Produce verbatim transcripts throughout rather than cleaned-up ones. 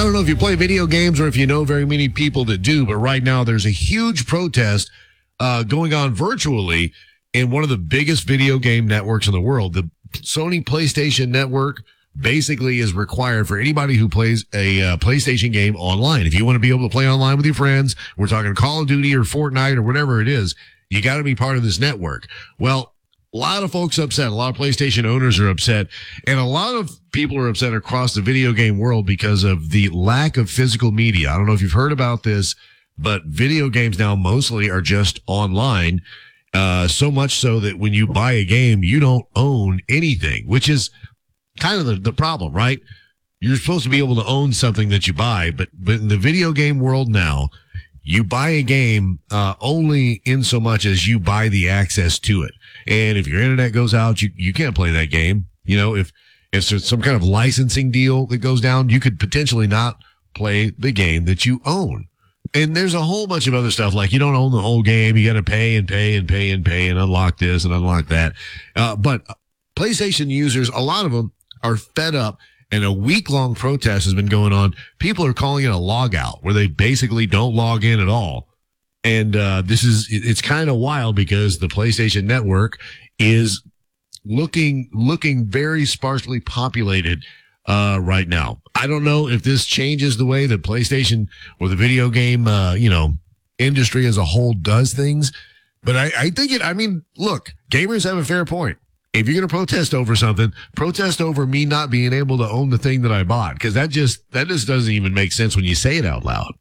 don't know if you play video games or if you know very many people that do, but right now there's a huge protest uh, going on virtually in one of the biggest video game networks in the world. The Sony PlayStation Network basically is required for anybody who plays a uh, PlayStation game online. If you want to be able to play online with your friends, we're talking Call of Duty or Fortnite or whatever it is, you got to be part of this network. Well, a lot of folks upset. A lot of PlayStation owners are upset. And a lot of people are upset across the video game world because of the lack of physical media. I don't know if you've heard about this, but video games now mostly are just online. Uh, so much so that when you buy a game, you don't own anything, which is kind of the, the problem, right? You're supposed to be able to own something that you buy, but, but in the video game world now, you buy a game uh, only in so much as you buy the access to it. And if your internet goes out, you, you can't play that game. You know, if, if there's some kind of licensing deal that goes down, you could potentially not play the game that you own. And there's a whole bunch of other stuff, like you don't own the whole game. You got to pay and pay and pay and pay and unlock this and unlock that. Uh, but PlayStation users, a lot of them are fed up. And a week-long protest has been going on. People are calling it a logout, where they basically don't log in at all. And uh, this is, it's kind of wild because the PlayStation Network is looking, looking very sparsely populated uh, right now. I don't know if this changes the way that PlayStation or the video game, uh, you know, industry as a whole does things. But I, I think it, I mean, look, gamers have a fair point. If you're going to protest over something, protest over me not being able to own the thing that I bought. Because that just, that just doesn't even make sense when you say it out loud.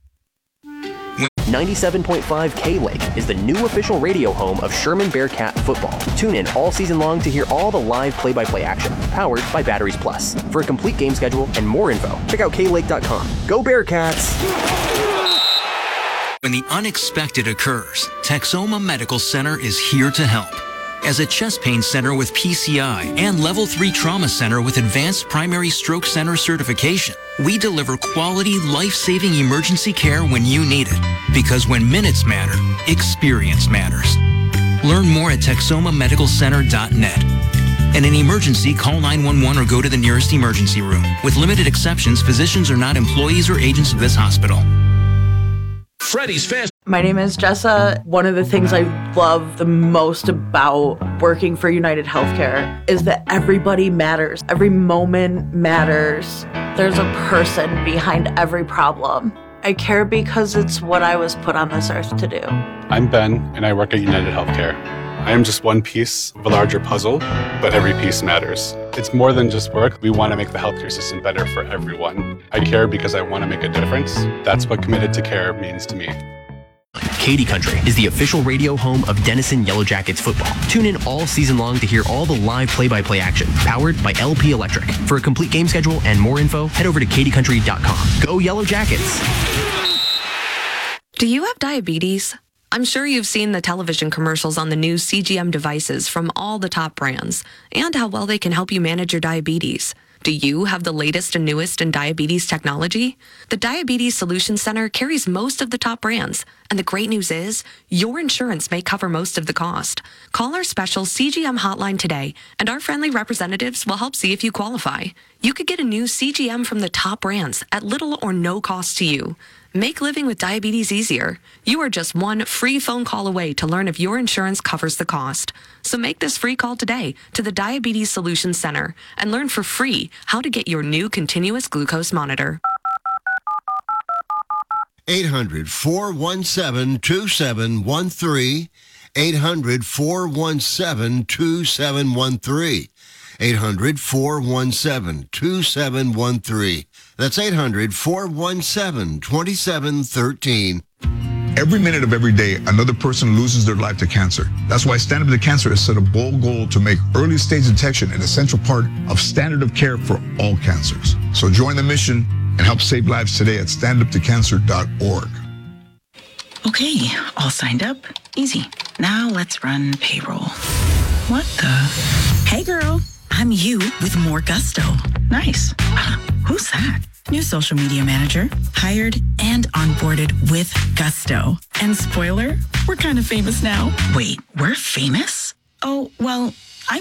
ninety-seven point five K-Lake is the new official radio home of Sherman Bearcat football. Tune in all season long to hear all the live play-by-play action, powered by Batteries Plus. For a complete game schedule and more info, check out K Lake dot com. Go Bearcats! When the unexpected occurs, Texoma Medical Center is here to help. As a chest pain center with P C I and Level three Trauma Center with Advanced Primary Stroke Center certification, we deliver quality, life-saving emergency care when you need it. Because when minutes matter, experience matters. Learn more at texoma medical center dot net. In an emergency, call nine one one or go to the nearest emergency room. With limited exceptions, physicians are not employees or agents of this hospital. Freddy's Fast. My name is Jessa. One of the things I love the most about working for United Healthcare is that everybody matters. Every moment matters. There's a person behind every problem. I care because it's what I was put on this earth to do. I'm Ben, and I work at United Healthcare. I am just one piece of a larger puzzle, but every piece matters. It's more than just work. We want to make the healthcare system better for everyone. I care because I want to make a difference. That's what Committed to Care means to me. Katy Country is the official radio home of Denison Yellow Jackets football. Tune in all season long to hear all the live play-by-play action, powered by L P Electric. For a complete game schedule and more info, head over to katy country dot com. Go Yellow Jackets! Do you have diabetes? I'm sure you've seen the television commercials on the new C G M devices from all the top brands and how well they can help you manage your diabetes. Do you have the latest and newest in diabetes technology? The Diabetes Solutions Center carries most of the top brands, and the great news is your insurance may cover most of the cost. Call our special C G M hotline today, and our friendly representatives will help see if you qualify. You could get a new C G M from the top brands at little or no cost to you. Make living with diabetes easier. You are just one free phone call away to learn if your insurance covers the cost. So make this free call today to the Diabetes Solutions Center and learn for free how to get your new continuous glucose monitor. eight hundred, four one seven, two seven one three. eight hundred, four one seven, two seven one three. eight hundred, four one seven, two seven one three. That's eight hundred, four one seven, two seven one three. Every minute of every day, another person loses their life to cancer. That's why Stand Up to Cancer has set a bold goal to make early stage detection an essential part of standard of care for all cancers. So join the mission and help save lives today at stand up to cancer dot org. Okay, all signed up. Easy. Now let's run payroll. What the? Hey girl, I'm you with more gusto. Nice. Uh, who's that? New social media manager, hired and onboarded with gusto. And spoiler, we're kind of famous now. Wait, we're famous? Oh, well,